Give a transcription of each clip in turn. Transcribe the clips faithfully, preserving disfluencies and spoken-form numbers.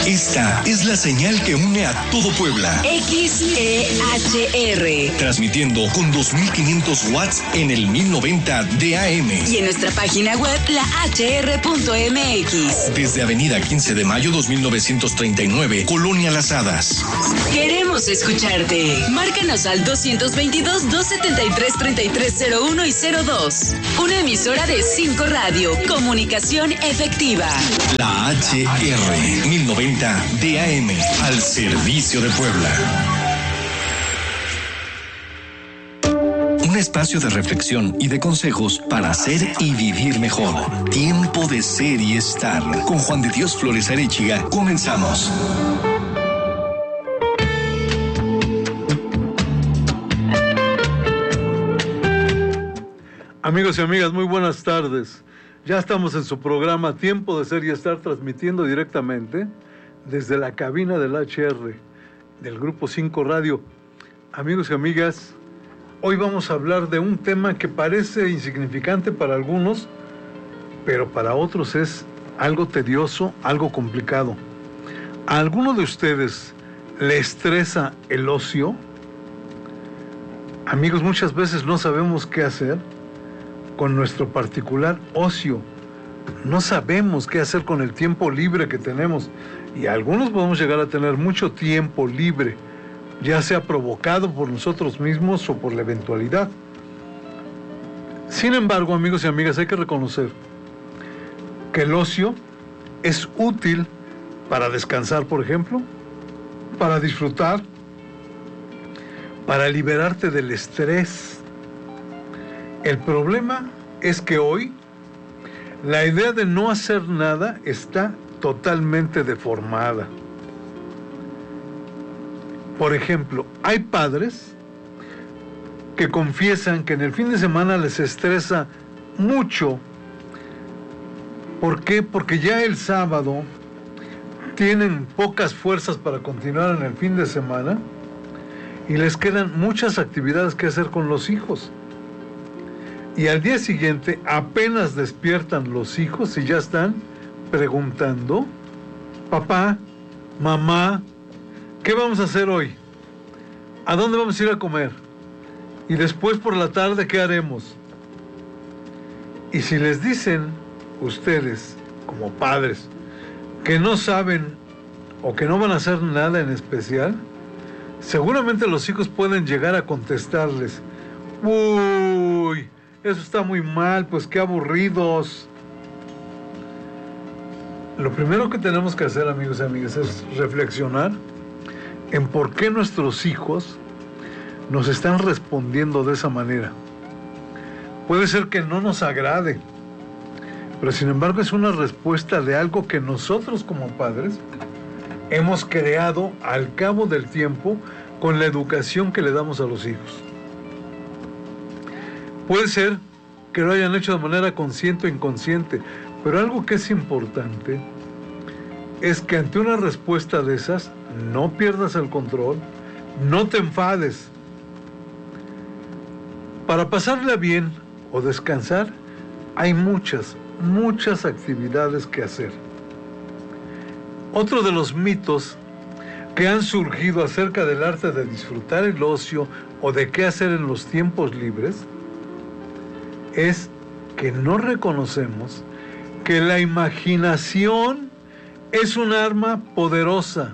Esta es la señal que une a todo Puebla. X E H R. Transmitiendo con dos mil quinientos watts en el mil noventa de A M. Y en nuestra página web, la h r punto m x. Desde Avenida quince de mayo dos mil novecientos treinta y nueve, Colonia Las Hadas. Queremos escucharte. Márcanos al doscientos veintidós, doscientos setenta y tres, treinta y tres cero uno y cero dos. Una emisora de cinco Radio. Comunicación efectiva. La H R mil noventa de A M, al servicio de Puebla. Un espacio de reflexión y de consejos para ser y vivir mejor. Tiempo de ser y estar. Con Juan de Dios Flores Arechiga, comenzamos. Amigos y amigas, muy buenas tardes. Ya estamos en su programa Tiempo de Ser y Estar, transmitiendo directamente desde la cabina del H R, del Grupo cinco Radio. Amigos y amigas, hoy vamos a hablar de un tema que parece insignificante para algunos, pero para otros es algo tedioso, algo complicado. ¿A alguno de ustedes le estresa el ocio? Amigos, muchas veces no sabemos qué hacer con nuestro particular ocio. No sabemos qué hacer con el tiempo libre que tenemos, y algunos podemos llegar a tener mucho tiempo libre, ya sea provocado por nosotros mismos o por la eventualidad. Sin embargo, amigos y amigas, hay que reconocer que el ocio es útil para descansar, por ejemplo, para disfrutar, para liberarte del estrés. El problema es que hoy la idea de no hacer nada está totalmente deformada. Por ejemplo, hay padres que confiesan que en el fin de semana les estresa mucho. ¿Por qué? Porque ya el sábado tienen pocas fuerzas para continuar en el fin de semana y les quedan muchas actividades que hacer con los hijos. Y al día siguiente apenas despiertan los hijos y ya están preguntando: papá, mamá, ¿qué vamos a hacer hoy? ¿A dónde vamos a ir a comer? Y después por la tarde, ¿qué haremos? Y si les dicen ustedes, como padres, que no saben o que no van a hacer nada en especial, seguramente los hijos pueden llegar a contestarles: uy, eso está muy mal, pues qué aburridos. Lo primero que tenemos que hacer, amigos y amigas, es reflexionar en por qué nuestros hijos nos están respondiendo de esa manera. Puede ser que no nos agrade, pero sin embargo es una respuesta de algo que nosotros como padres hemos creado al cabo del tiempo con la educación que le damos a los hijos. Puede ser que lo hayan hecho de manera consciente o inconsciente, pero algo que es importante es que ante una respuesta de esas no pierdas el control, no te enfades. Para pasarla bien o descansar hay muchas, muchas actividades que hacer. Otro de los mitos que han surgido acerca del arte de disfrutar el ocio o de qué hacer en los tiempos libres es que no reconocemos que la imaginación es un arma poderosa.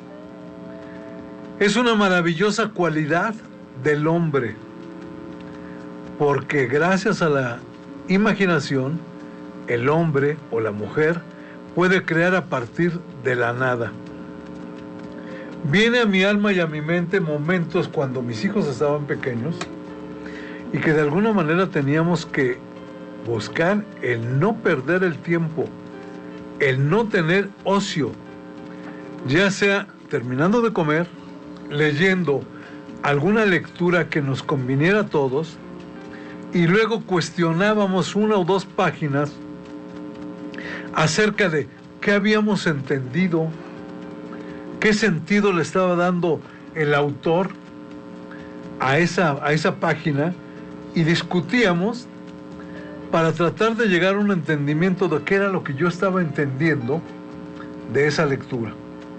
Es una maravillosa cualidad del hombre, porque gracias a la imaginación, el hombre o la mujer puede crear a partir de la nada. Viene a mi alma y a mi mente momentos cuando mis hijos estaban pequeños y que de alguna manera teníamos que buscar el no perder el tiempo, el no tener ocio, ya sea terminando de comer, leyendo alguna lectura que nos conviniera a todos, y luego cuestionábamos una o dos páginas acerca de qué habíamos entendido, qué sentido le estaba dando el autor a esa, a esa página, y discutíamos para tratar de llegar a un entendimiento de qué era lo que yo estaba entendiendo de esa lectura.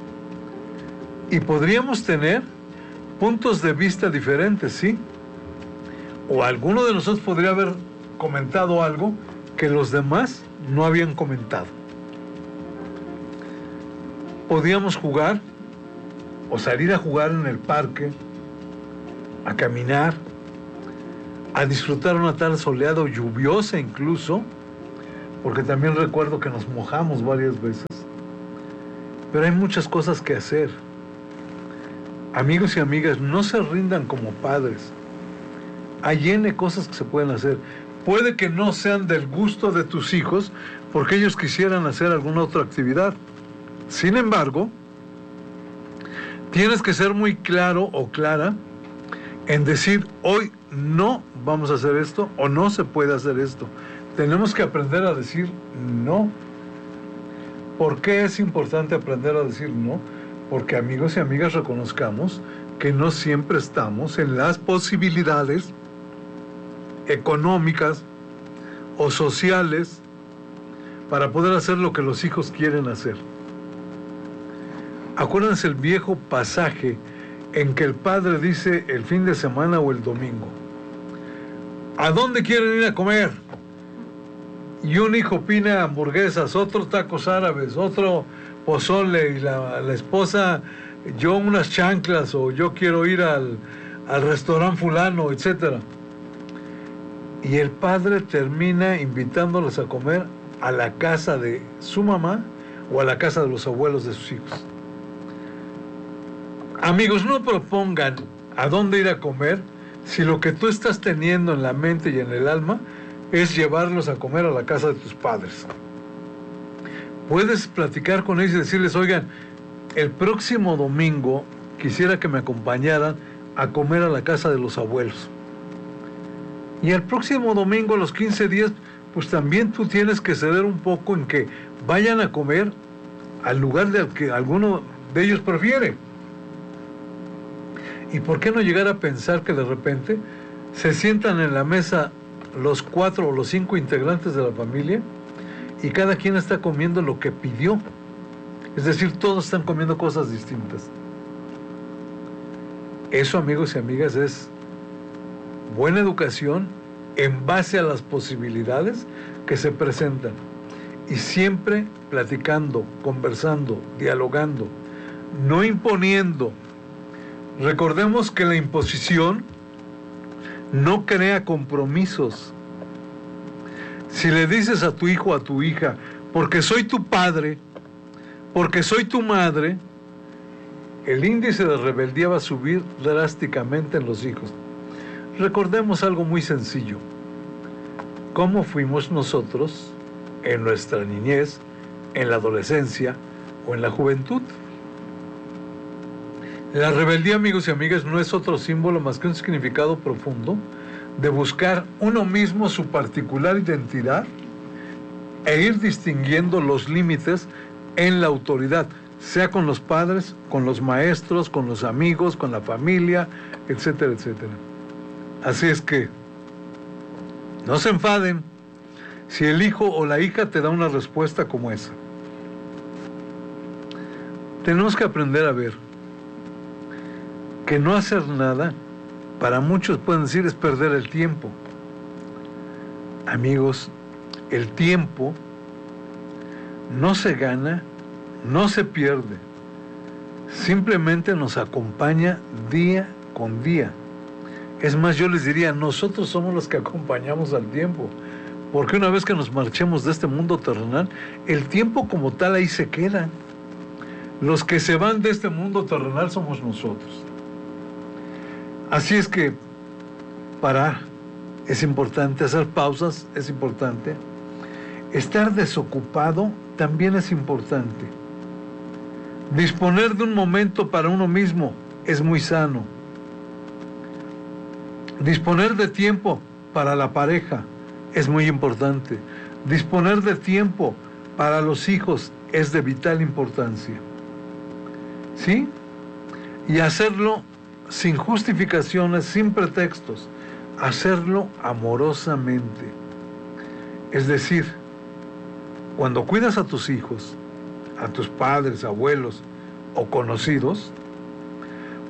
Y podríamos tener puntos de vista diferentes, ¿sí? O alguno de nosotros podría haber comentado algo que los demás no habían comentado. Podíamos jugar o salir a jugar en el parque, a caminar, a disfrutar una tarde soleada o lluviosa incluso, porque también recuerdo que nos mojamos varias veces. Pero hay muchas cosas que hacer. Amigos y amigas, no se rindan como padres. Hay N cosas que se pueden hacer. Puede que no sean del gusto de tus hijos, porque ellos quisieran hacer alguna otra actividad. Sin embargo, tienes que ser muy claro o clara en decir, hoy no vamos a hacer esto o no se puede hacer esto. Tenemos que aprender a decir no. ¿Por qué es importante aprender a decir no? Porque, amigos y amigas, reconozcamos que no siempre estamos en las posibilidades económicas o sociales para poder hacer lo que los hijos quieren hacer. Acuérdense el viejo pasaje en que el padre dice el fin de semana o el domingo: ¿a dónde quieren ir a comer? Y un hijo opina hamburguesas, otro tacos árabes, otro pozole, y la, la esposa, yo unas chanclas, o yo quiero ir al, al restaurante fulano, etcétera. Y el padre termina invitándolos a comer a la casa de su mamá o a la casa de los abuelos de sus hijos. Amigos, no propongan a dónde ir a comer si lo que tú estás teniendo en la mente y en el alma es llevarlos a comer a la casa de tus padres. Puedes platicar con ellos y decirles: oigan, el próximo domingo quisiera que me acompañaran a comer a la casa de los abuelos. Y el próximo domingo, a los quince días, pues también tú tienes que ceder un poco en que vayan a comer al lugar del que alguno de ellos prefiere. ¿Y por qué no llegar a pensar que de repente se sientan en la mesa los cuatro o los cinco integrantes de la familia y cada quien está comiendo lo que pidió? Es decir, todos están comiendo cosas distintas. Eso, amigos y amigas, es buena educación en base a las posibilidades que se presentan. Y siempre platicando, conversando, dialogando, no imponiendo. Recordemos que la imposición no crea compromisos. Si le dices a tu hijo o a tu hija: porque soy tu padre, porque soy tu madre, el índice de rebeldía va a subir drásticamente en los hijos. Recordemos algo muy sencillo: cómo fuimos nosotros en nuestra niñez, en la adolescencia o en la juventud. La rebeldía, amigos y amigas, no es otro símbolo más que un significado profundo de buscar uno mismo su particular identidad e ir distinguiendo los límites en la autoridad, sea con los padres, con los maestros, con los amigos, con la familia, etcétera, etcétera. Así es que no se enfaden si el hijo o la hija te da una respuesta como esa. Tenemos que aprender a ver que no hacer nada, para muchos pueden decir, es perder el tiempo. Amigos, el tiempo no se gana, no se pierde, simplemente nos acompaña día con día. Es más, yo les diría, nosotros somos los que acompañamos al tiempo, porque una vez que nos marchemos de este mundo terrenal, el tiempo como tal ahí se queda. Los que se van de este mundo terrenal somos nosotros. Así es que parar es importante, hacer pausas es importante, estar desocupado también es importante. Disponer de un momento para uno mismo es muy sano. Disponer de tiempo para la pareja es muy importante. Disponer de tiempo para los hijos es de vital importancia. ¿Sí? Y hacerlo sin justificaciones, sin pretextos, hacerlo amorosamente. Es decir, cuando cuidas a tus hijos, a tus padres, abuelos o conocidos,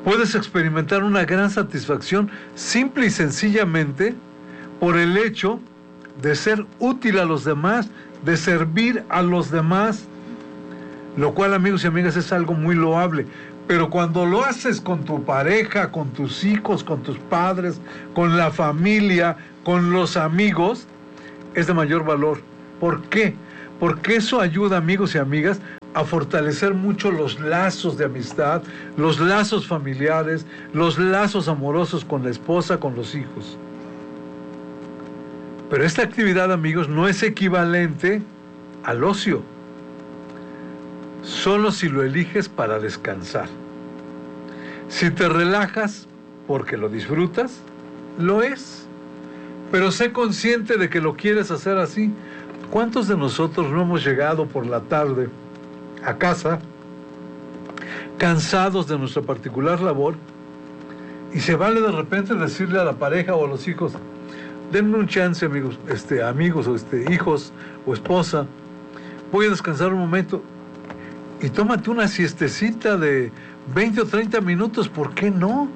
puedes experimentar una gran satisfacción simple y sencillamente por el hecho de ser útil a los demás, de servir a los demás, lo cual, amigos y amigas, es algo muy loable. Pero cuando lo haces con tu pareja, con tus hijos, con tus padres, con la familia, con los amigos, es de mayor valor. ¿Por qué? Porque eso ayuda, amigos y amigas, a fortalecer mucho los lazos de amistad, los lazos familiares, los lazos amorosos con la esposa, con los hijos. Pero esta actividad, amigos, no es equivalente al ocio, solo si lo eliges para descansar. Si te relajas porque lo disfrutas, lo es. Pero sé consciente de que lo quieres hacer así. ¿Cuántos de nosotros no hemos llegado por la tarde a casa, cansados de nuestra particular labor, y se vale de repente decirle a la pareja o a los hijos: denme un chance, amigos, este, amigos o este, hijos o esposa, voy a descansar un momento y tómate una siestecita de veinte o treinta minutos, ¿por qué no?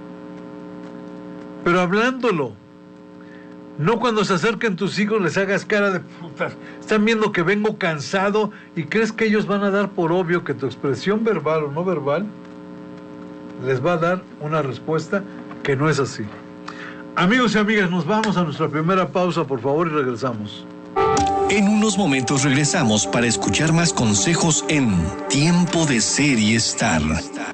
Pero hablándolo, no cuando se acerquen tus hijos les hagas cara de puta. Están viendo que vengo cansado y crees que ellos van a dar por obvio que tu expresión verbal o no verbal les va a dar una respuesta que no es así. Amigos y amigas, nos vamos a nuestra primera pausa, por favor, y regresamos. En unos momentos regresamos para escuchar más consejos en Tiempo de Ser y Estar.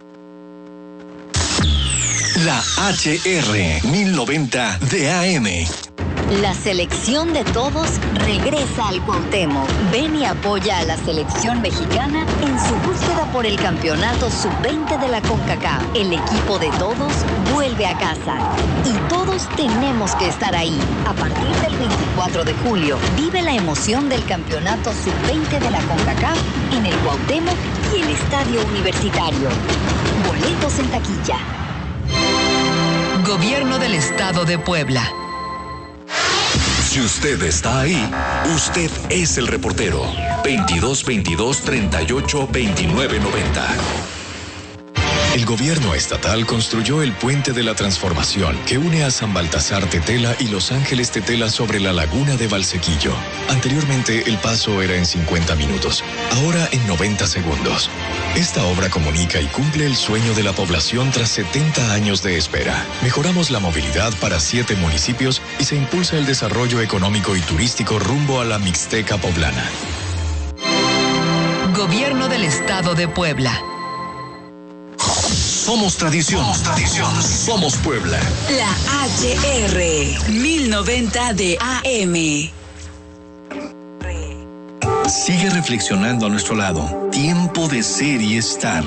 La H R mil noventa de A M. La selección de todos regresa al Cuauhtémoc. Ven y apoya a la selección mexicana en su búsqueda por el campeonato sub veinte de la CONCACAF. El equipo de todos vuelve a casa y todos tenemos que estar ahí. A partir del veinticuatro de julio, vive la emoción del campeonato sub veinte de la CONCACAF en el Cuauhtémoc y el Estadio Universitario. Boletos en taquilla. Gobierno del Estado de Puebla. Si usted está ahí, usted es el reportero. veintidós veintidós treinta y ocho veintinueve noventa. El gobierno estatal construyó el Puente de la Transformación que une a San Baltasar Tetela y Los Ángeles Tetela sobre la laguna de Valsequillo. Anteriormente el paso era en cincuenta minutos, ahora en noventa segundos. Esta obra comunica y cumple el sueño de la población tras setenta años de espera. Mejoramos la movilidad para siete municipios y se impulsa el desarrollo económico y turístico rumbo a la Mixteca poblana. Gobierno del Estado de Puebla. Somos tradición, somos tradición, somos Puebla. La H R mil noventa de A M. Sigue reflexionando a nuestro lado. Tiempo de Ser y Estar.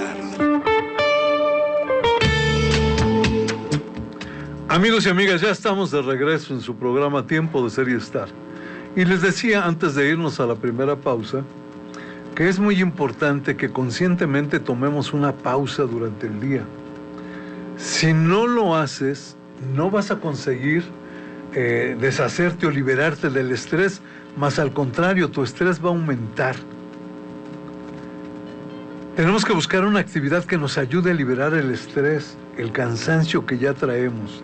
Amigos y amigas, ya estamos de regreso en su programa Tiempo de Ser y Estar. Y les decía antes de irnos a la primera pausa que es muy importante que conscientemente tomemos una pausa durante el día. Si no lo haces, no vas a conseguir eh, deshacerte o liberarte del estrés, más al contrario, tu estrés va a aumentar. Tenemos que buscar una actividad que nos ayude a liberar el estrés, el cansancio que ya traemos.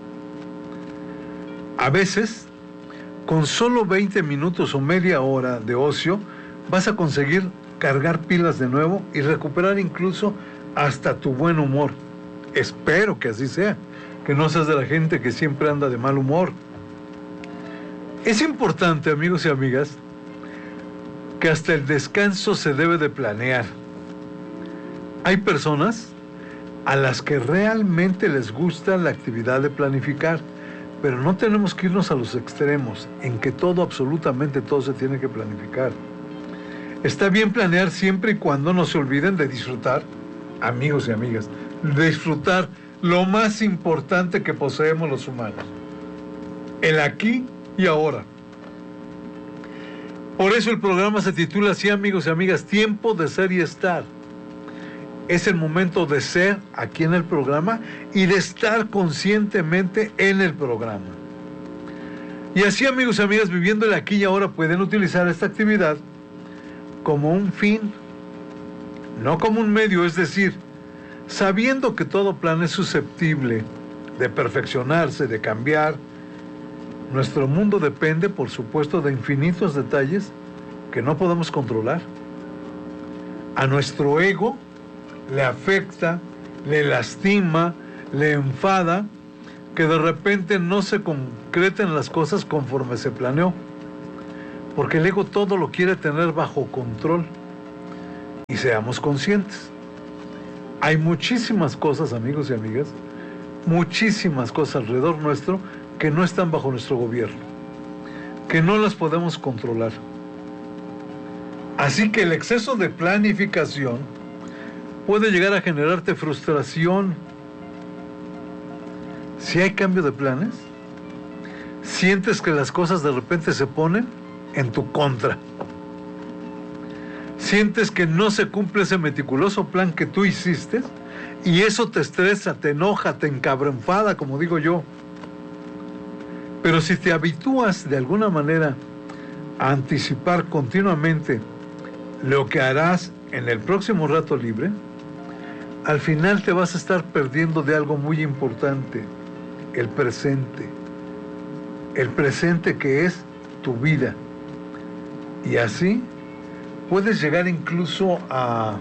A veces, con solo veinte minutos o media hora de ocio, vas a conseguir cargar pilas de nuevo y recuperar incluso hasta tu buen humor. Espero que así sea, que no seas de la gente que siempre anda de mal humor. Es importante, amigos y amigas, que hasta el descanso se debe de planear. Hay personas a las que realmente les gusta la actividad de planificar, pero no tenemos que irnos a los extremos, en que todo, absolutamente todo se tiene que planificar. Está bien planear siempre y cuando no se olviden de disfrutar, amigos y amigas, de disfrutar lo más importante que poseemos los humanos, el aquí y ahora. Por eso el programa se titula así, amigos y amigas, Tiempo de Ser y Estar. Es el momento de ser aquí en el programa y de estar conscientemente en el programa. Y así, amigos y amigas, viviendo el aquí y ahora, pueden utilizar esta actividad como un fin, no como un medio, es decir, sabiendo que todo plan es susceptible de perfeccionarse, de cambiar. Nuestro mundo depende, por supuesto, de infinitos detalles que no podemos controlar. A nuestro ego le afecta, le lastima, le enfada que de repente no se concreten las cosas conforme se planeó, porque el ego todo lo quiere tener bajo control. Y seamos conscientes, hay muchísimas cosas, amigos y amigas, muchísimas cosas alrededor nuestro que no están bajo nuestro gobierno, que no las podemos controlar. Así que el exceso de planificación puede llegar a generarte frustración. Si hay cambio de planes, sientes que las cosas de repente se ponen en tu contra. Sientes que no se cumple ese meticuloso plan que tú hiciste y eso te estresa, te enoja, te encabronfada, como digo yo. Pero si te habitúas de alguna manera a anticipar continuamente lo que harás en el próximo rato libre, al final te vas a estar perdiendo de algo muy importante, el presente. El presente que es tu vida. Y así puedes llegar incluso a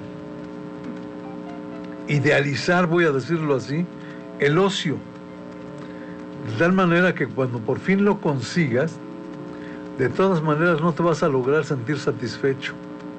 idealizar, voy a decirlo así, el ocio. De tal manera que cuando por fin lo consigas, de todas maneras no te vas a lograr sentir satisfecho.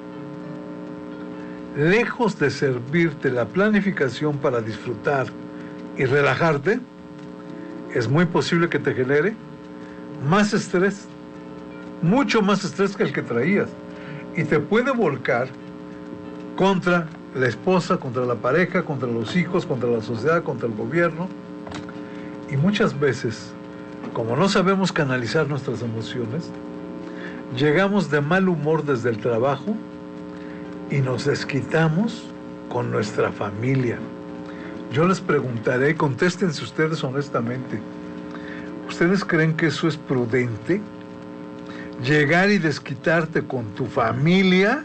Lejos de servirte la planificación para disfrutar y relajarte, es muy posible que te genere más estrés, mucho más estrés que el que traías, y te puede volcar contra la esposa, contra la pareja, contra los hijos, contra la sociedad, contra el gobierno. Y muchas veces, como no sabemos canalizar nuestras emociones, llegamos de mal humor desde el trabajo y nos desquitamos con nuestra familia. Yo les preguntaré, contéstense ustedes honestamente, ¿ustedes creen que eso es prudente? Llegar y desquitarte con tu familia,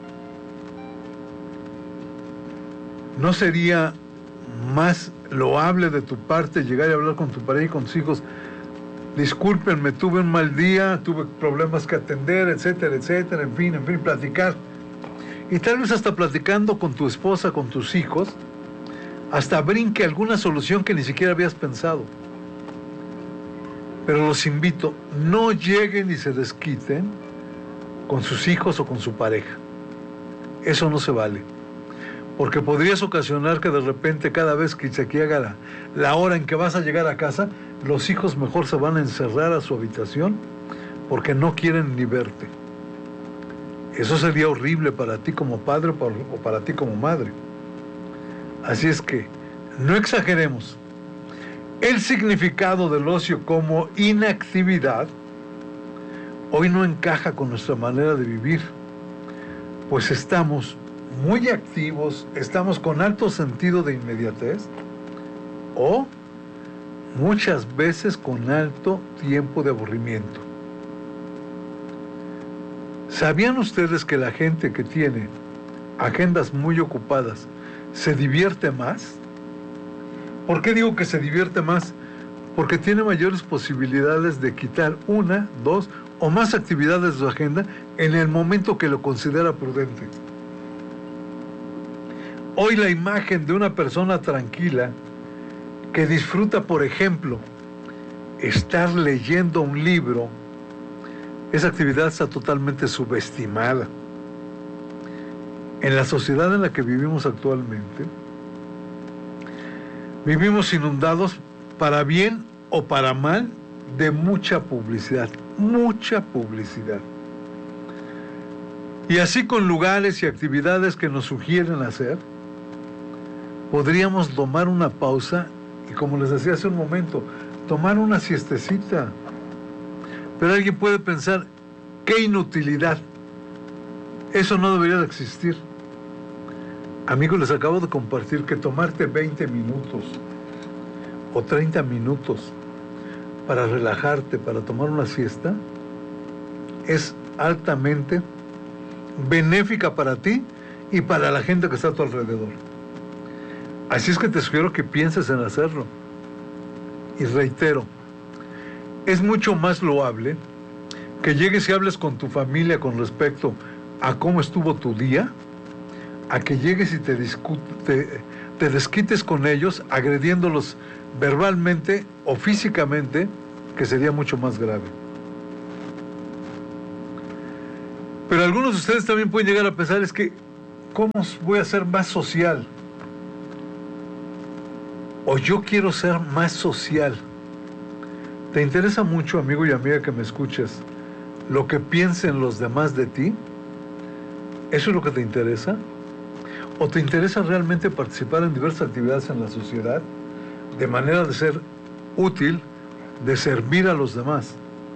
¿no sería más loable de tu parte llegar y hablar con tu pareja y con tus hijos? Discúlpenme, tuve un mal día, tuve problemas que atender, etcétera, etcétera, en fin, en fin, platicar. Y tal vez hasta platicando con tu esposa, con tus hijos, hasta brinque alguna solución que ni siquiera habías pensado. Pero los invito, no lleguen y se desquiten con sus hijos o con su pareja. Eso no se vale. Porque podrías ocasionar que de repente cada vez que se haga la, la hora en que vas a llegar a casa, los hijos mejor se van a encerrar a su habitación porque no quieren ni verte. Eso sería horrible para ti como padre o para ti como madre. Así es que no exageremos. El significado del ocio como inactividad hoy no encaja con nuestra manera de vivir, pues estamos muy activos, estamos con alto sentido de inmediatez o muchas veces con alto tiempo de aburrimiento. ¿Sabían ustedes que la gente que tiene agendas muy ocupadas se divierte más? ¿Por qué digo que se divierte más? Porque tiene mayores posibilidades de quitar una, dos o más actividades de su agenda en el momento que lo considera prudente. Hoy la imagen de una persona tranquila que disfruta, por ejemplo, estar leyendo un libro, esa actividad está totalmente subestimada. En la sociedad en la que vivimos actualmente, vivimos inundados, para bien o para mal, de mucha publicidad, mucha publicidad. Y así con lugares y actividades que nos sugieren hacer, podríamos tomar una pausa y, como les decía hace un momento, tomar una siestecita. Pero alguien puede pensar, qué inutilidad, eso no debería de existir. Amigos, les acabo de compartir que tomarte veinte minutos o treinta minutos para relajarte, para tomar una siesta, es altamente benéfica para ti y para la gente que está a tu alrededor. Así es que te sugiero que pienses en hacerlo. Y reitero, es mucho más loable que llegues y hables con tu familia con respecto a cómo estuvo tu día, a que llegues y te, discute, te, te desquites con ellos agrediéndolos verbalmente o físicamente, que sería mucho más grave. Pero algunos de ustedes también pueden llegar a pensar, es que ¿cómo voy a ser más social? O yo quiero ser más social. ¿Te interesa mucho, amigo y amiga que me escuches, lo que piensen los demás de ti? ¿Eso es lo que te interesa? ¿O te interesa realmente participar en diversas actividades en la sociedad de manera de ser útil, de servir a los demás?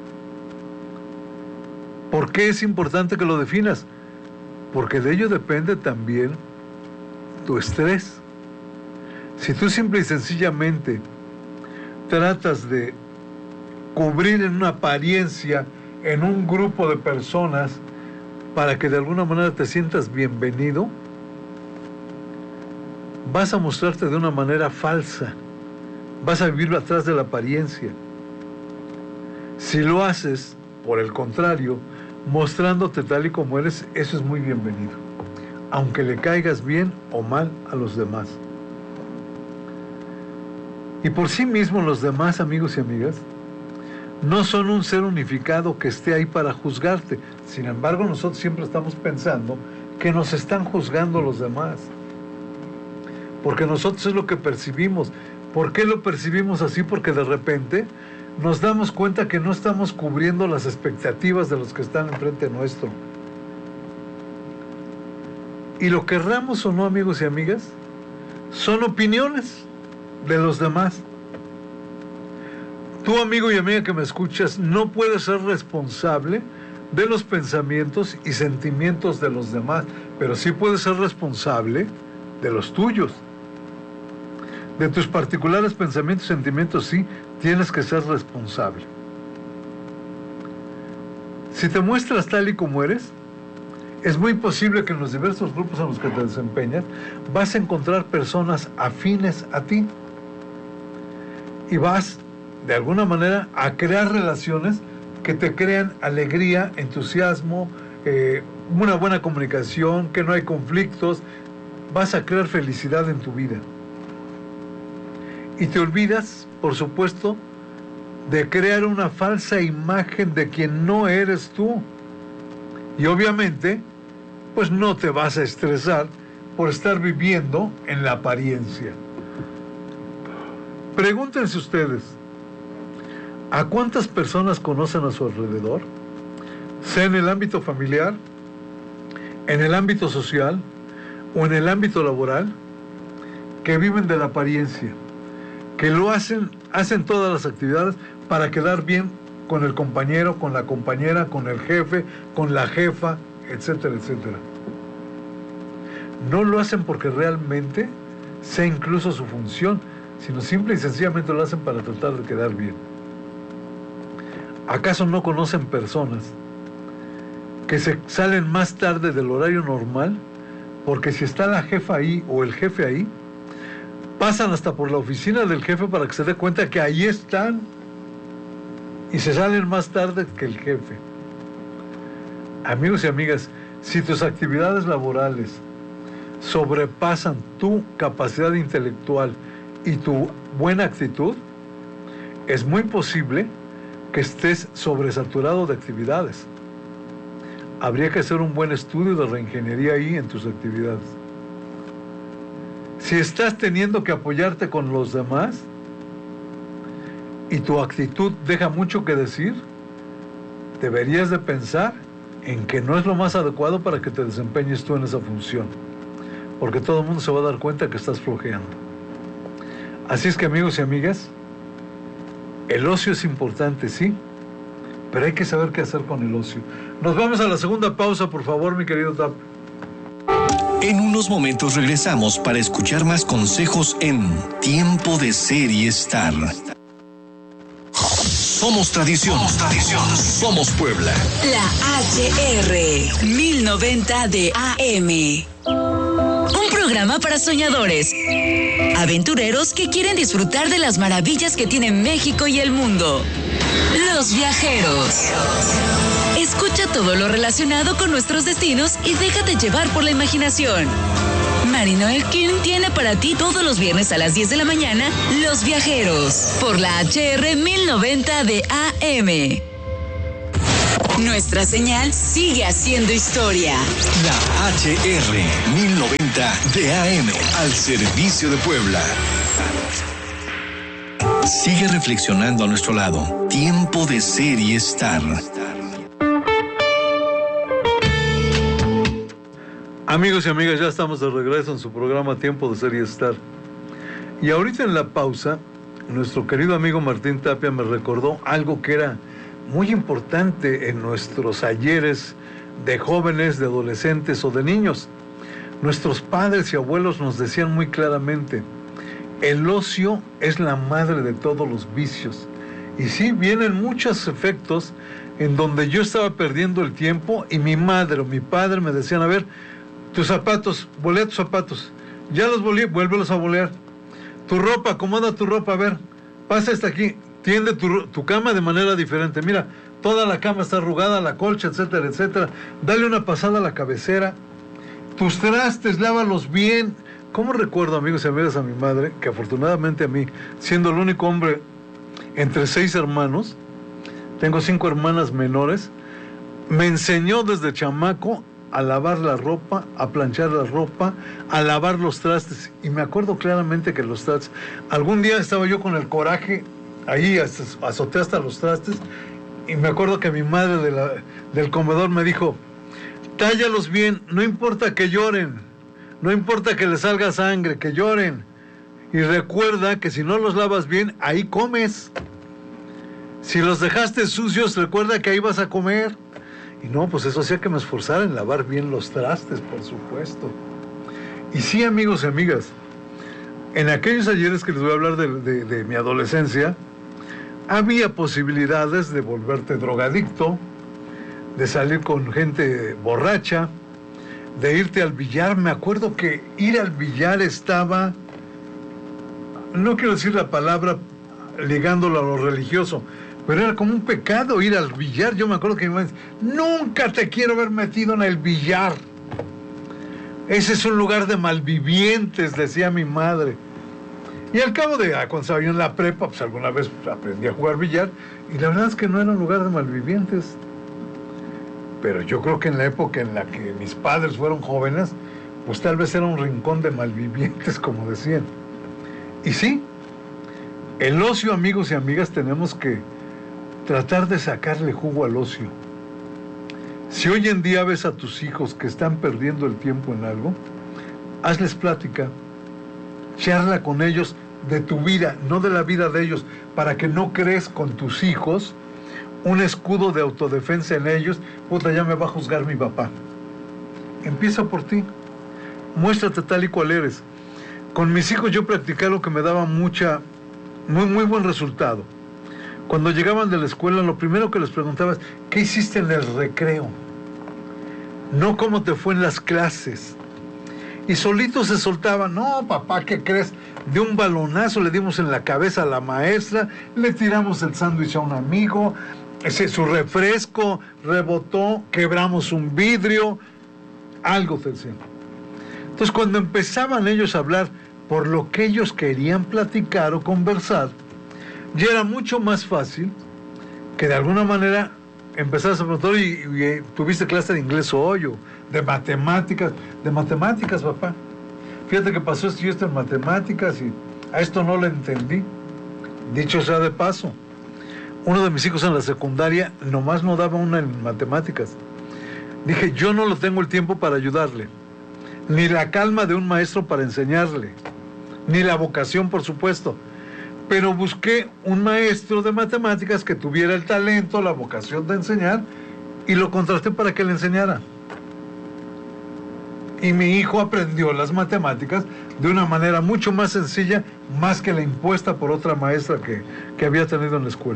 ¿Por qué es importante que lo definas? Porque de ello depende también tu estrés. Si tú simple y sencillamente tratas de cubrir en una apariencia en un grupo de personas para que de alguna manera te sientas bienvenido, vas a mostrarte de una manera falsa, vas a vivir atrás de la apariencia. Si lo haces, por el contrario, mostrándote tal y como eres, eso es muy bienvenido, aunque le caigas bien o mal a los demás. Y por sí mismos los demás, amigos y amigas, no son un ser unificado que esté ahí para juzgarte. Sin embargo, nosotros siempre estamos pensando que nos están juzgando los demás, porque nosotros es lo que percibimos. ¿Por qué lo percibimos así? Porque de repente nos damos cuenta que no estamos cubriendo las expectativas de los que están enfrente nuestro. Y lo querramos o no, amigos y amigas, son opiniones de los demás. Tú, amigo y amiga que me escuchas, no puedes ser responsable de los pensamientos y sentimientos de los demás, pero sí puedes ser responsable de los tuyos. De tus particulares pensamientos y sentimientos, sí, tienes que ser responsable. Si te muestras tal y como eres, es muy posible que en los diversos grupos en los que te desempeñas vas a encontrar personas afines a ti y vas, de alguna manera, a crear relaciones que te crean alegría, entusiasmo, eh, una buena comunicación, que no hay conflictos. Vas a crear felicidad en tu vida. Y te olvidas, por supuesto, de crear una falsa imagen de quien no eres tú. Y obviamente, pues no te vas a estresar por estar viviendo en la apariencia. Pregúntense ustedes, ¿a cuántas personas conocen a su alrededor? Sea en el ámbito familiar, en el ámbito social o en el ámbito laboral, que viven de la apariencia, que lo hacen, hacen todas las actividades para quedar bien con el compañero, con la compañera, con el jefe, con la jefa, etcétera, etcétera. No lo hacen porque realmente sea incluso su función, sino simple y sencillamente lo hacen para tratar de quedar bien. ¿Acaso no conocen personas que se salen más tarde del horario normal? Porque si está la jefa ahí o el jefe ahí, pasan hasta por la oficina del jefe para que se dé cuenta que ahí están y se salen más tarde que el jefe. Amigos y amigas, si tus actividades laborales sobrepasan tu capacidad intelectual y tu buena actitud, es muy posible que estés sobresaturado de actividades. Habría que hacer un buen estudio de reingeniería ahí en tus actividades. Si estás teniendo que apoyarte con los demás y tu actitud deja mucho que decir, deberías de pensar en que no es lo más adecuado para que te desempeñes tú en esa función, porque todo el mundo se va a dar cuenta que estás flojeando. Así es que, amigos y amigas, el ocio es importante, sí, pero hay que saber qué hacer con el ocio. Nos vamos a la segunda pausa, por favor, mi querido Tap. En unos momentos regresamos para escuchar más consejos en Tiempo de Ser y Estar. Somos tradición. Somos tradición. Somos Puebla. La H R mil noventa de A M. Un programa programa para soñadores, aventureros que quieren disfrutar de las maravillas que tiene México y el mundo. Los Viajeros. Escucha todo lo relacionado con nuestros destinos y déjate llevar por la imaginación. Marino Elkin tiene para ti todos los viernes a las diez de la mañana Los Viajeros por la H R mil noventa de A M. Nuestra señal sigue haciendo historia. La H R mil noventa de A M al servicio de Puebla. Sigue reflexionando a nuestro lado. Tiempo de ser y estar. Amigos y amigas, ya estamos de regreso en su programa Tiempo de Ser y Estar. Y ahorita en la pausa, nuestro querido amigo Martín Tapia me recordó algo que era muy importante en nuestros ayeres de jóvenes, de adolescentes o de niños. Nuestros padres y abuelos nos decían muy claramente: el ocio es la madre de todos los vicios. Y sí, vienen muchos efectos en donde yo estaba perdiendo el tiempo y mi madre o mi padre me decían: a ver, tus zapatos, bolea tus zapatos, ya los boleé, vuélvelos a bolear. Tu ropa, acomoda tu ropa, a ver, pasa hasta aquí, tiende tu, tu cama de manera diferente. Mira, toda la cama está arrugada, la colcha, etcétera, etcétera. Dale una pasada a la cabecera. Tus trastes, lávalos bien. ¿Cómo recuerdo, amigos y amigas, a mi madre, que afortunadamente a mí, siendo el único hombre entre seis hermanos, tengo cinco hermanas menores, me enseñó desde chamaco a lavar la ropa, a planchar la ropa, a lavar los trastes. Y me acuerdo claramente que los trastes, algún día estaba yo con el coraje, ahí azoté hasta los trastes, y me acuerdo que mi madre de la, del comedor me dijo: tállalos bien, no importa que lloren, no importa que les salga sangre, que lloren. Y recuerda que si no los lavas bien, ahí comes. Si los dejaste sucios, recuerda que ahí vas a comer. Y no, pues eso hacía que me esforzara en lavar bien los trastes, por supuesto. Y sí, amigos y amigas, en aquellos ayeres que les voy a hablar de, de, de mi adolescencia, había posibilidades de volverte drogadicto, de salir con gente borracha, de irte al billar. Me acuerdo que ir al billar estaba, no quiero decir la palabra ligándolo a lo religioso, pero era como un pecado ir al billar. Yo me acuerdo que mi mamá decía: nunca te quiero ver metido en el billar. Ese es un lugar de malvivientes, decía mi madre. Y al cabo de, cuando estaba yo en la prepa, pues alguna vez aprendí a jugar billar, y la verdad es que no era un lugar de malvivientes. Pero yo creo que en la época en la que mis padres fueron jóvenes, pues tal vez era un rincón de malvivientes, como decían. Y sí, el ocio, amigos y amigas, tenemos que tratar de sacarle jugo al ocio. Si hoy en día ves a tus hijos que están perdiendo el tiempo en algo, hazles plática, charla con ellos de tu vida, no de la vida de ellos, para que no crees con tus hijos un escudo de autodefensa en ellos. Puta, ya me va a juzgar mi papá. Empieza por ti, muéstrate tal y cual eres. Con mis hijos yo practicé lo que me daba mucha, muy, muy buen resultado. Cuando llegaban de la escuela, lo primero que les preguntaba es: ¿qué hiciste en el recreo? No cómo te fue en las clases. Y solitos se soltaban: no, papá, ¿qué crees? De un balonazo le dimos en la cabeza a la maestra, le tiramos el sándwich a un amigo, ese, su refresco rebotó, quebramos un vidrio, algo te decían. Entonces, cuando empezaban ellos a hablar por lo que ellos querían platicar o conversar, ya era mucho más fácil que de alguna manera empezaras a preguntar: ¿y, y tuviste clase de inglés hoy? O de matemáticas. De matemáticas, papá. Fíjate que pasó esto y esto en matemáticas y a esto no lo entendí. Dicho sea de paso, uno de mis hijos en la secundaria nomás no daba una en matemáticas. Dije: yo no lo tengo el tiempo para ayudarle, ni la calma de un maestro para enseñarle, ni la vocación, por supuesto. Pero busqué un maestro de matemáticas que tuviera el talento, la vocación de enseñar, y lo contraté para que le enseñara. Y mi hijo aprendió las matemáticas de una manera mucho más sencilla, más que la impuesta por otra maestra que, que había tenido en la escuela.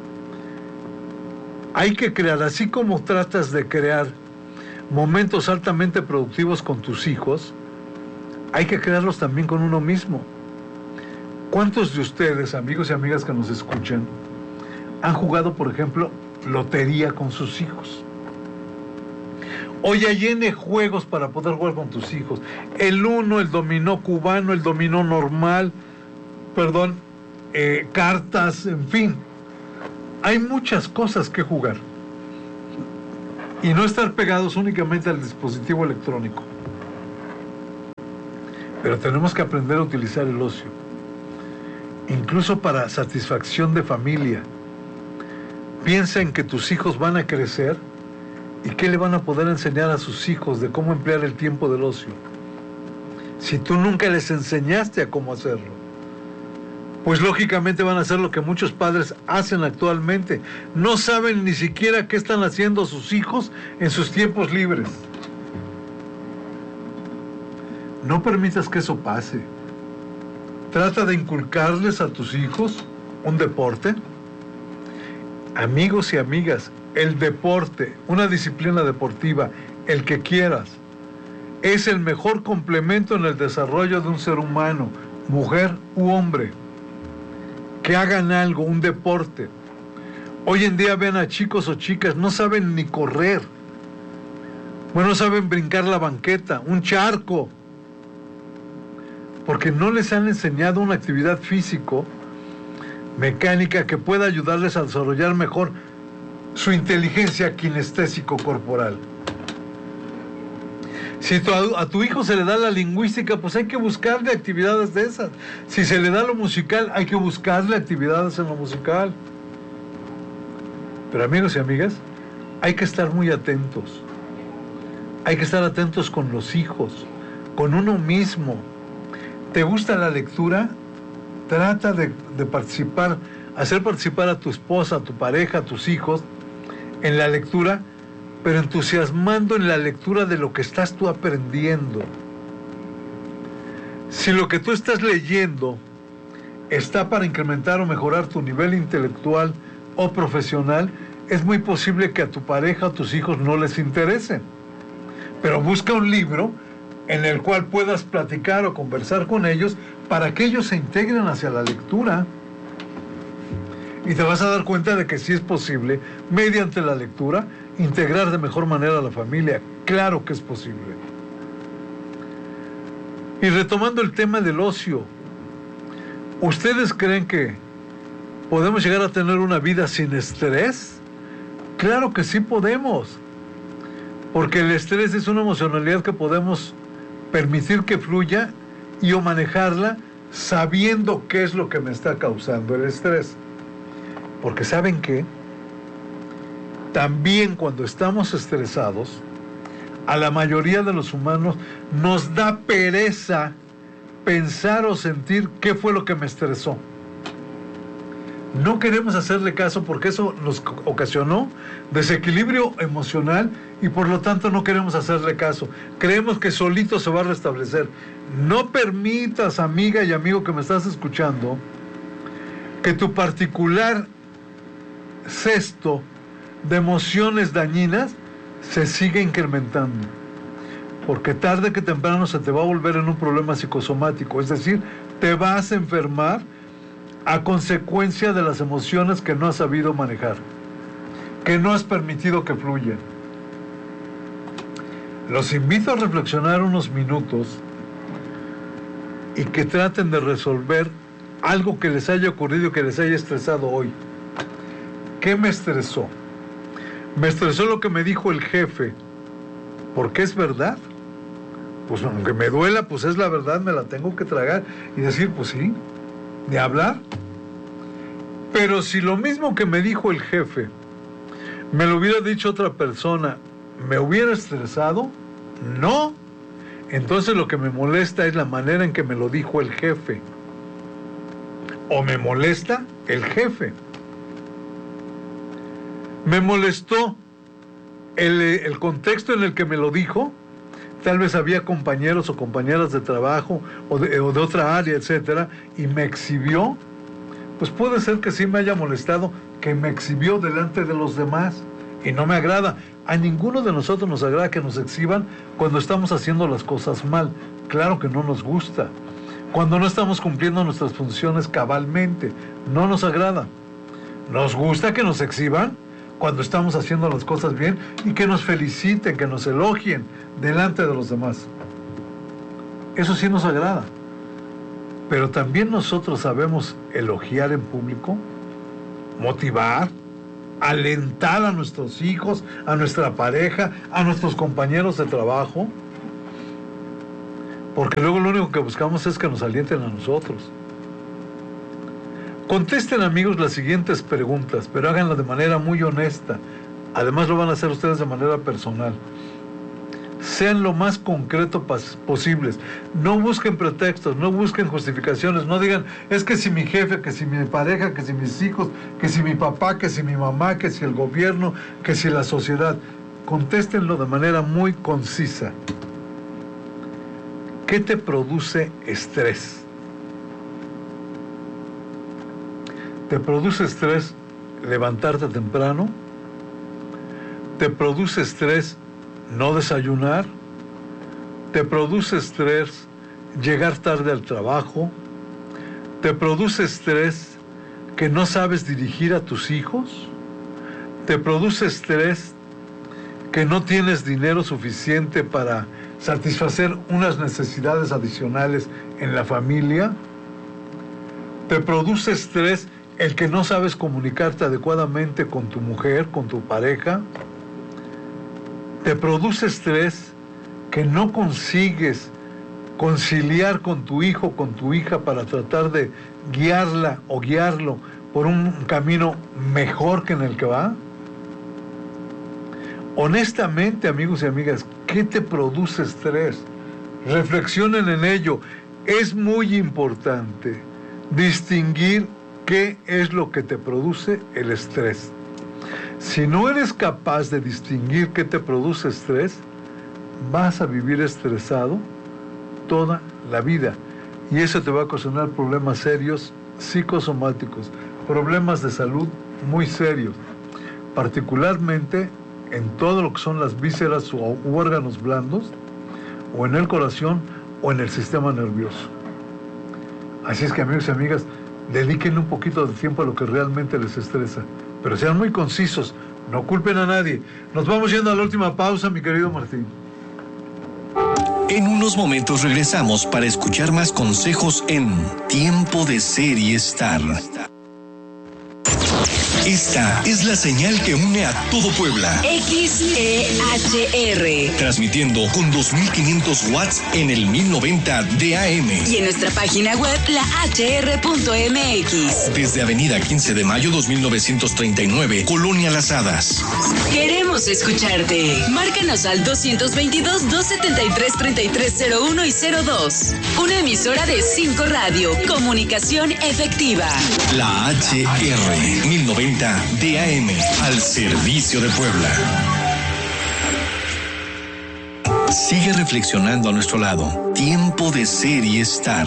Hay que crear, así como tratas de crear momentos altamente productivos con tus hijos, hay que crearlos también con uno mismo. ¿Cuántos de ustedes, amigos y amigas que nos escuchan, han jugado, por ejemplo, lotería con sus hijos? Hoy hay N juegos para poder jugar con tus hijos. El uno, el dominó cubano, el dominó normal, perdón, eh, cartas, en fin. Hay muchas cosas que jugar. Y no estar pegados únicamente al dispositivo electrónico. Pero tenemos que aprender a utilizar el ocio. Incluso para satisfacción de familia. Piensa en que tus hijos van a crecer y qué le van a poder enseñar a sus hijos de cómo emplear el tiempo del ocio. Si tú nunca les enseñaste a cómo hacerlo, pues lógicamente van a hacer lo que muchos padres hacen actualmente. No saben ni siquiera qué están haciendo sus hijos en sus tiempos libres. No permitas que eso pase. Trata de inculcarles a tus hijos un deporte. Amigos y amigas, el deporte, una disciplina deportiva, el que quieras, es el mejor complemento en el desarrollo de un ser humano, mujer u hombre. Que hagan algo, un deporte. Hoy en día ven a chicos o chicas, no saben ni correr. Bueno, no saben brincar la banqueta, un charco. Porque no les han enseñado una actividad físico, mecánica, que pueda ayudarles a desarrollar mejor su inteligencia kinestésico-corporal. Si tu, a tu hijo se le da la lingüística, pues hay que buscarle actividades de esas. Si se le da lo musical, hay que buscarle actividades en lo musical. Pero amigos y amigas, hay que estar muy atentos. Hay que estar atentos con los hijos, con uno mismo. ¿Te gusta la lectura? Trata de, de participar, hacer participar a tu esposa, a tu pareja, a tus hijos en la lectura, pero entusiasmando en la lectura de lo que estás tú aprendiendo. Si lo que tú estás leyendo está para incrementar o mejorar tu nivel intelectual o profesional, es muy posible que a tu pareja o a tus hijos no les interese. Pero busca un libro en el cual puedas platicar o conversar con ellos para que ellos se integren hacia la lectura. Y te vas a dar cuenta de que sí es posible, mediante la lectura, integrar de mejor manera a la familia. Claro que es posible. Y retomando el tema del ocio, ¿ustedes creen que podemos llegar a tener una vida sin estrés? Claro que sí podemos. Porque el estrés es una emocionalidad que podemos permitir que fluya y o manejarla sabiendo qué es lo que me está causando el estrés. Porque ¿saben qué? También cuando estamos estresados, a la mayoría de los humanos nos da pereza pensar o sentir qué fue lo que me estresó. No queremos hacerle caso porque eso nos ocasionó desequilibrio emocional y por lo tanto no queremos hacerle caso. Creemos que solito se va a restablecer. No permitas, amiga y amigo que me estás escuchando, que tu particular cesto de emociones dañinas se siga incrementando. Porque tarde que temprano se te va a volver en un problema psicosomático. Es decir, te vas a enfermar a consecuencia de las emociones que no has sabido manejar, que no has permitido que fluyan. Los invito a reflexionar unos minutos y que traten de resolver algo que les haya ocurrido, que les haya estresado hoy. ¿Qué me estresó? Me estresó lo que me dijo el jefe, porque es verdad. Pues aunque me duela, pues es la verdad, me la tengo que tragar y decir, pues sí, ni hablar. Pero si lo mismo que me dijo el jefe me lo hubiera dicho otra persona, ¿me hubiera estresado? No. Entonces lo que me molesta es la manera en que me lo dijo el jefe. O me molesta el jefe. Me molestó el, el contexto en el que me lo dijo. Tal vez había compañeros o compañeras de trabajo o de, o de otra área, etcétera, y me exhibió. Pues puede ser que sí me haya molestado que me exhibió delante de los demás. y no me agrada. A ninguno de nosotros nos agrada que nos exhiban cuando estamos haciendo las cosas mal. Claro que no nos gusta. Cuando no estamos cumpliendo nuestras funciones cabalmente, no nos agrada. Nos gusta que nos exhiban cuando estamos haciendo las cosas bien y que nos feliciten, que nos elogien delante de los demás. Eso sí nos agrada. Pero también nosotros sabemos elogiar en público, motivar, alentar a nuestros hijos, a nuestra pareja, a nuestros compañeros de trabajo, porque luego lo único que buscamos es que nos alienten a nosotros. Contesten, amigos, las siguientes preguntas, pero háganlas de manera muy honesta. Además lo van a hacer ustedes de manera personal. Sean lo más concreto posibles. No busquen pretextos, no busquen justificaciones, no digan, es que si mi jefe, que si mi pareja, que si mis hijos, que si mi papá, que si mi mamá, que si el gobierno, que si la sociedad. Contéstenlo de manera muy concisa. ¿Qué te produce estrés? ¿Te produce estrés levantarte temprano? ¿Te produce estrés no desayunar? ¿Te produce estrés llegar tarde al trabajo? ¿Te produce estrés que no sabes dirigir a tus hijos? ¿Te produce estrés que no tienes dinero suficiente para satisfacer unas necesidades adicionales en la familia? ¿Te produce estrés el que no sabes comunicarte adecuadamente con tu mujer, con tu pareja? ¿Te produce estrés que no consigues conciliar con tu hijo, con tu hija para tratar de guiarla o guiarlo por un camino mejor que en el que va? Honestamente, amigos y amigas, ¿qué te produce estrés? Reflexionen en ello. Es muy importante distinguir qué es lo que te produce el estrés. Si no eres capaz de distinguir qué te produce estrés, vas a vivir estresado toda la vida. Y eso te va a ocasionar problemas serios, psicosomáticos, problemas de salud muy serios, particularmente en todo lo que son las vísceras o órganos blandos, o en el corazón, o en el sistema nervioso. Así es que, amigos y amigas, dedíquenle un poquito de tiempo a lo que realmente les estresa, pero sean muy concisos, no culpen a nadie. Nos vamos yendo a la última pausa, mi querido Martín. En unos momentos regresamos para escuchar más consejos en Tiempo de Ser y Estar. Esta es la señal que une a todo Puebla. X E H R. Transmitiendo con dos mil quinientos watts en el mil noventa de A M. Y en nuestra página web, la h r punto m x. Desde Avenida quince de mayo dos mil novecientos treinta y nueve, Colonia Las Hadas. Queremos escucharte. Márcanos al dos dos dos, dos siete tres, tres tres cero uno y cero dos. Una emisora de cinco Radio. Comunicación efectiva. La H R mil noventa de A M, al servicio de Puebla. Sigue reflexionando a nuestro lado. Tiempo de Ser y Estar.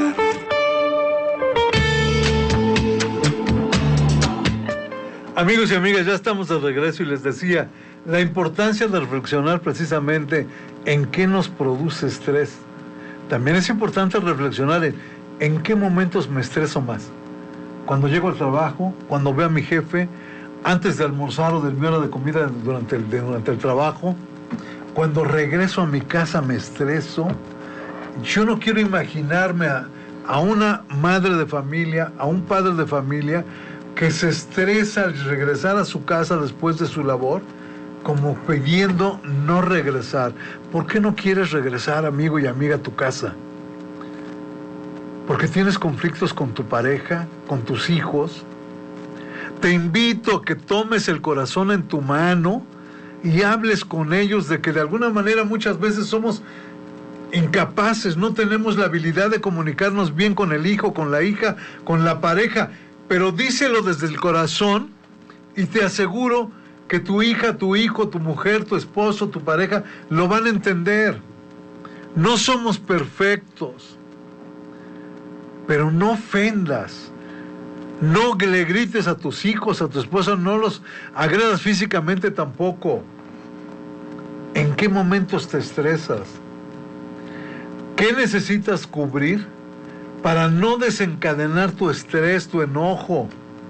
Amigos y amigas, ya estamos de regreso y les decía la importancia de reflexionar precisamente en qué nos produce estrés. También es importante reflexionar en, en qué momentos me estreso más. Cuando llego al trabajo, cuando veo a mi jefe, antes de almorzar o de mi hora de comida durante el, durante el trabajo, cuando regreso a mi casa me estreso. Yo no quiero imaginarme a, a una madre de familia, a un padre de familia que se estresa al regresar a su casa después de su labor, como pidiendo no regresar. ¿Por qué no quieres regresar, amigo y amiga, a tu casa? Porque tienes conflictos con tu pareja, con tus hijos. Te invito a que tomes el corazón en tu mano y hables con ellos de que de alguna manera muchas veces somos incapaces, no tenemos la habilidad de comunicarnos bien con el hijo, con la hija, con la pareja, pero díselo desde el corazón y te aseguro que tu hija, tu hijo, tu mujer, tu esposo, tu pareja lo van a entender. No somos perfectos. Pero no ofendas, No le grites a tus hijos, a tu esposa, no los agredas físicamente tampoco. ¿En qué momentos te estresas? ¿Qué necesitas cubrir para no desencadenar tu estrés, tu enojo?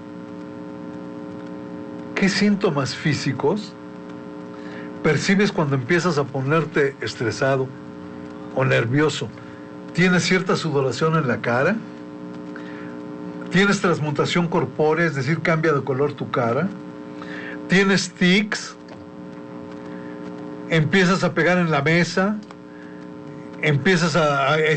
¿Qué síntomas físicos percibes cuando empiezas a ponerte estresado o nervioso? ¿Tienes cierta sudoración en la cara? ¿Tienes transmutación corpórea, es decir, cambia de color tu cara? ¿Tienes tics? ¿Empiezas a pegar en la mesa? ¿Empiezas a, a